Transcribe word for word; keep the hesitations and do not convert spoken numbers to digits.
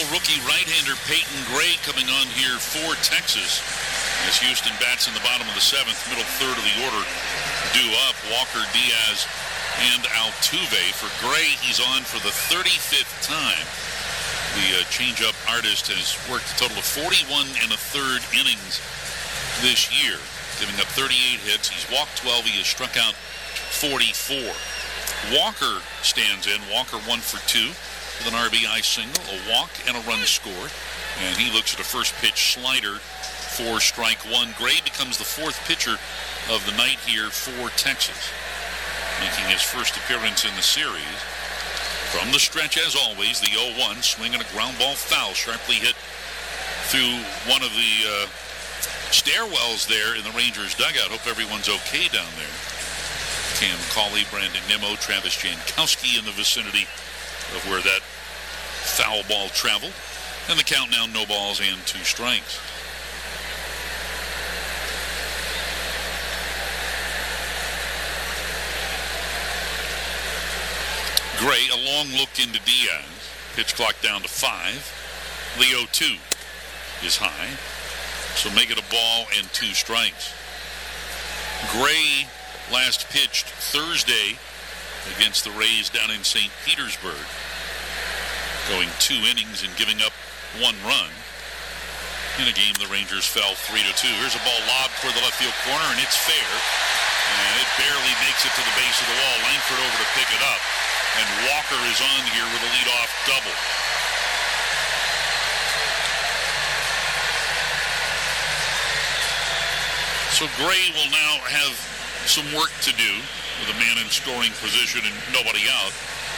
rookie right-hander Peyton Gray coming on here for Texas as Houston bats in the bottom of the seventh, middle third of the order. Due up, Walker, Diaz, and Altuve. For Gray, he's on for the thirty-fifth time. The uh, change-up artist has worked a total of forty-one and a third innings this year, giving up thirty-eight hits. He's walked twelve. He has struck out forty-four. Walker stands in. Walker one for two with an R B I single, a walk, and a run scored. And he looks at a first pitch slider for strike one. Gray becomes the fourth pitcher of the night here for Texas, making his first appearance in the series. From the stretch, as always, the oh one, swinging a ground ball foul, sharply hit through one of the uh, stairwells there in the Rangers dugout. Hope everyone's okay down there. Cam Cauley, Brandon Nimmo, Travis Jankowski in the vicinity of where that foul ball traveled. And the count now, no balls and two strikes. Gray, a long look into Diaz. Pitch clock down to five. The oh two is high. So make it a ball and two strikes. Gray last pitched Thursday against the Rays down in Saint Petersburg, going two innings and giving up one run in a game the Rangers fell three to two. Here's a ball lobbed toward the left field corner, and it's fair. And it barely makes it to the base of the wall. Langford over to pick it up. And Walker is on here with a leadoff double. So Gray will now have some work to do with a man in scoring position and nobody out.